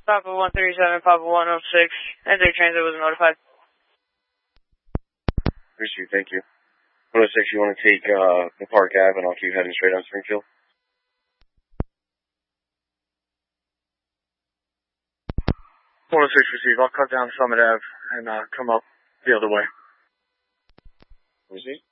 Papa 137, Papa 106. Enter transit was notified. Appreciate you, thank you. 106, you want to take the Park Ave and I'll keep heading straight on Springfield? 106 receive, I'll cut down Summit Ave and come up the other way. Receive?